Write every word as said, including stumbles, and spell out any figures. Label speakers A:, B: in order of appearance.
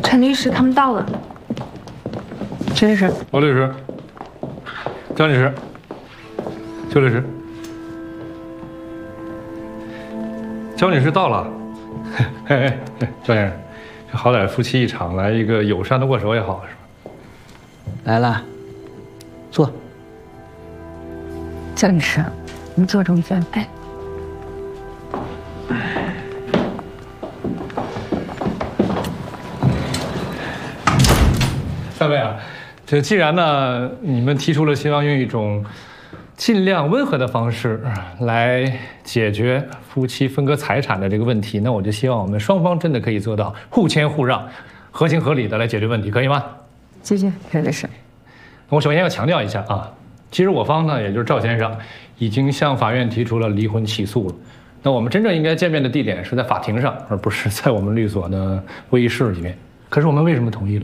A: 陈律师他们到了。陈律师，
B: 王律师，张律师，邱律师，焦女士到了。嘿嘿嘿，焦先生，这好歹夫妻一场，来一个友善的握手也好，是吧？
C: 来了，坐。
A: 焦律师，你坐中间。哎。
B: 三位啊，这既然呢，你们提出了希望用一种尽量温和的方式来解决夫妻分割财产的这个问题，那我就希望我们双方真的可以做到互谦互让，合情合理的来解决问题，可以吗？
A: 谢谢陈律师。
B: 我首先要强调一下啊，其实我方呢，也就是赵先生，已经向法院提出了离婚起诉了。那我们真正应该见面的地点是在法庭上，而不是在我们律所的会议室里面。可是我们为什么同意了？